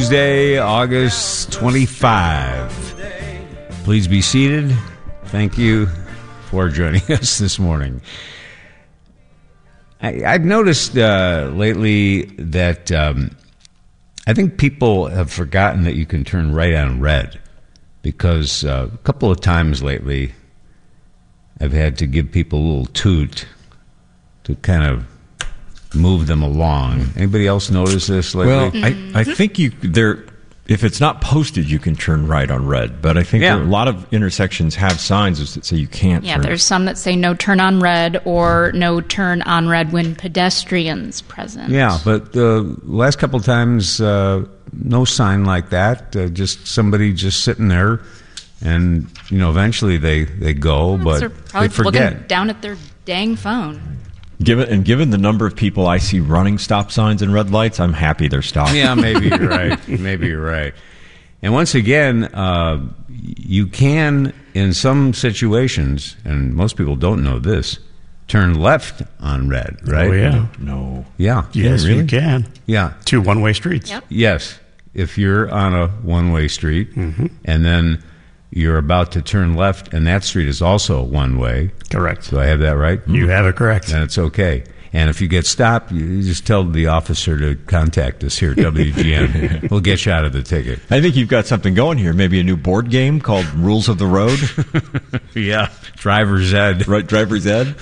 Tuesday, August 25. Please be seated. Thank you for joining us this morning. I've noticed lately that I think people have forgotten that you can turn right on red, because a couple of times lately I've had to give people a little toot to kind of move them along. Anybody else notice this lately? Well, I think if it's not posted, you can turn right on red. But I think a lot of intersections have signs that say you can't. Yeah, there's some that say no turn on red or no turn on red when pedestrians present. Yeah, but the last couple of times, no sign like that. Just somebody just sitting there, and eventually they go, but they're probably they forget. Looking down at their dang phone. Given the number of people I see running stop signs and red lights, I'm happy they're stopped. Yeah, maybe you're right. Maybe you're right. And once again, you can, in some situations, and most people don't know this, turn left on red, right? Oh, yeah. No. Yeah. Yes, really? you can. Yeah. 2 one-way streets. Yep. Yes. If you're on a one-way street, and then you're about to turn left, and that street is also one-way. Correct. Do I have that right? You have it correct. Then it's okay. And if you get stopped, you just tell the officer to contact us here at WGN. We'll get you out of the ticket. I think you've got something going here. Maybe a new board game called Rules of the Road. Yeah. Driver's Ed. Right, Driver's Ed.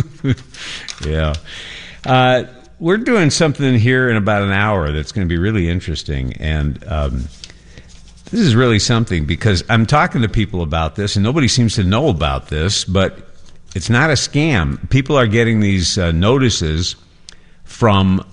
Yeah. We're doing something here in about an hour that's going to be really interesting. And this is really something, because I'm talking to people about this, and nobody seems to know about this, but it's not a scam. People are getting these notices from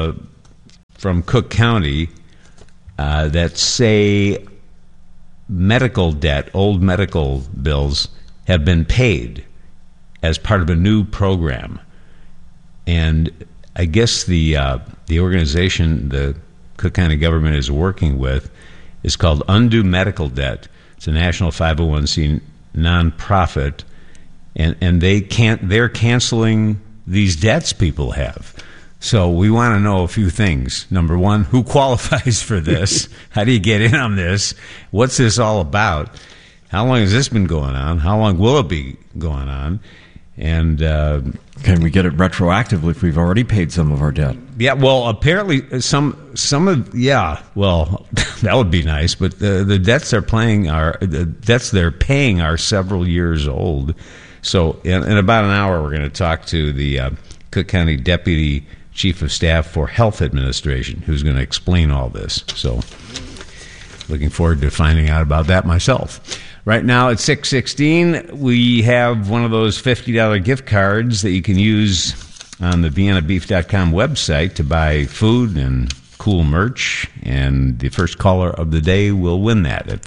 Cook County that say medical debt, old medical bills, have been paid as part of a new program. And I guess the organization the Cook County government is working with is called Undo Medical Debt. It's a national 501c nonprofit, and they're canceling these debts people have. So we want to know a few things. Number one, who qualifies for this? How do you get in on this? What's this all about? How long has this been going on? How long will it be going on? And can we get it retroactively if we've already paid some of our debt? Yeah, well, apparently some of well, that would be nice. But the debts they're paying are several years old. So in about an hour, we're going to talk to the Cook County Deputy Chief of Staff for Health Administration, who's going to explain all this. So looking forward to finding out about that myself. Right now at 6:16, we have one of those $50 gift cards that you can use on the VienaBeef.com website to buy food and cool merch, and the first caller of the day will win that at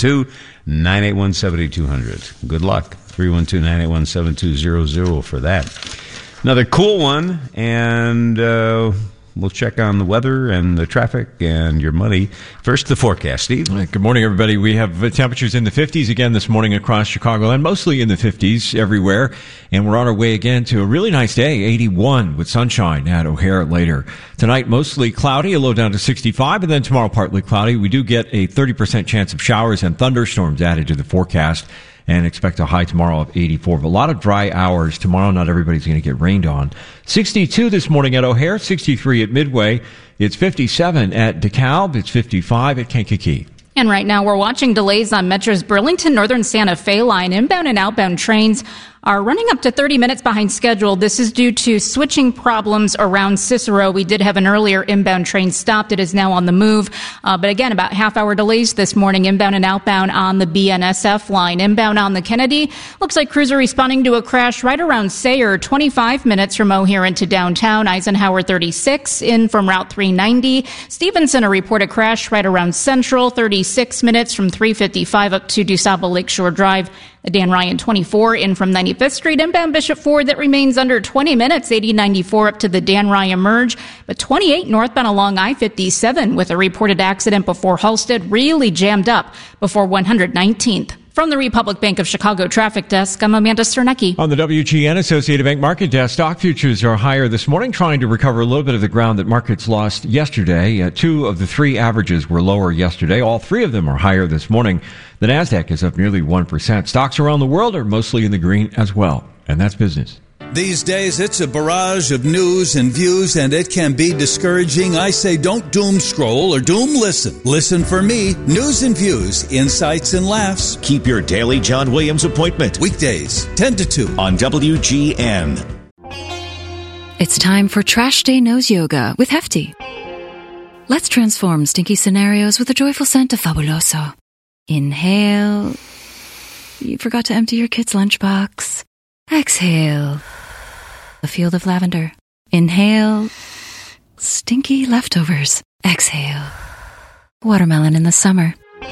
312-981-7200. Good luck. 312-981-7200 for that. Another cool one, and we'll check on the weather and the traffic and your money. First, the forecast, Steve. Good morning, everybody. We have temperatures in the 50s again this morning across Chicagoland, mostly in the 50s everywhere. And we're on our way again to a really nice day, 81 with sunshine at O'Hare later. Tonight, mostly cloudy, a low down to 65, and then tomorrow, partly cloudy. We do get a 30% chance of showers and thunderstorms added to the forecast, and expect a high tomorrow of 84. But a lot of dry hours tomorrow. Not everybody's going to get rained on. 62 this morning at O'Hare, 63 at Midway. It's 57 at DeKalb. It's 55 at Kankakee. And right now we're watching delays on Metro's Burlington Northern Santa Fe line. Inbound and outbound trains are running up to 30 minutes behind schedule. This is due to switching problems around Cicero. We did have an earlier inbound train stopped. It is now on the move. But again, about half-hour delays this morning, inbound and outbound on the BNSF line. Inbound on the Kennedy. Looks like crews are responding to a crash right around Sayre, 25 minutes from O'Hare into downtown. Eisenhower 36 in from Route 390. Stevenson, a reported crash right around Central, 36 minutes from 355 up to DuSable Lakeshore Drive. The Dan Ryan 24 in from 95th Street, inbound Bishop Ford, that remains under 20 minutes, 8094 up to the Dan Ryan merge, but 28 northbound along I-57 with a reported accident before Halstead, really jammed up before 119th. From the Republic Bank of Chicago Traffic Desk, I'm Amanda Sternecki. On the WGN Associated Bank Market Desk, stock futures are higher this morning, trying to recover a little bit of the ground that markets lost yesterday. 2 of the 3 averages were lower yesterday. All 3 of them are higher this morning. The Nasdaq is up nearly 1%. Stocks around the world are mostly in the green as well. And that's business. These days, it's a barrage of news and views, and it can be discouraging. I say don't doom scroll or doom listen. Listen for me. News and views, insights and laughs. Keep your daily John Williams appointment. Weekdays, 10 to 2 on WGN. It's time for Trash Day Nose Yoga with Hefty. Let's transform stinky scenarios with the joyful scent of Fabuloso. Inhale. You forgot to empty your kid's lunchbox. Exhale. A field of lavender. Inhale. Stinky leftovers. Exhale. Watermelon in the summer.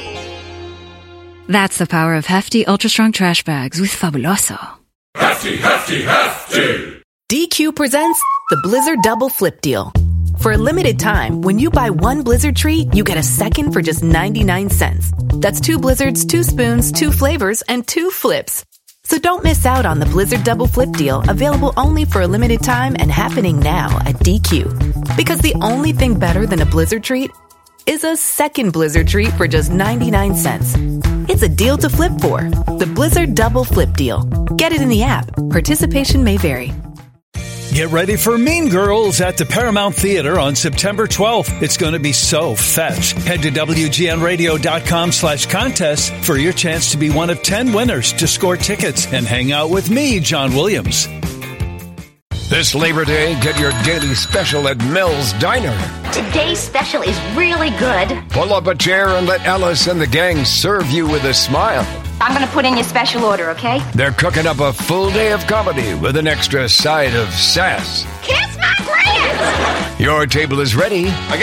That's the power of Hefty Ultra Strong Trash Bags with Fabuloso. Hefty, Hefty, Hefty! DQ presents the Blizzard Double Flip Deal. For a limited time, when you buy 1 Blizzard treat, you get a second for just 99 cents. That's 2 Blizzards, 2 spoons, 2 flavors, and 2 flips. So don't miss out on the Blizzard Double Flip Deal, available only for a limited time and happening now at DQ. Because the only thing better than a Blizzard treat is a second Blizzard treat for just 99 cents. It's a deal to flip for. The Blizzard Double Flip Deal. Get it in the app. Participation may vary. Get ready for Mean Girls at the Paramount Theater on September 12th. It's going to be so fetch. Head to WGNradio.com/contest for your chance to be one of 10 winners to score tickets and hang out with me, John Williams. This Labor Day, get your daily special at Mel's Diner. Today's special is really good. Pull up a chair and let Alice and the gang serve you with a smile. I'm going to put in your special order, okay? They're cooking up a full day of comedy with an extra side of sass. Kiss my grits! Your table is ready.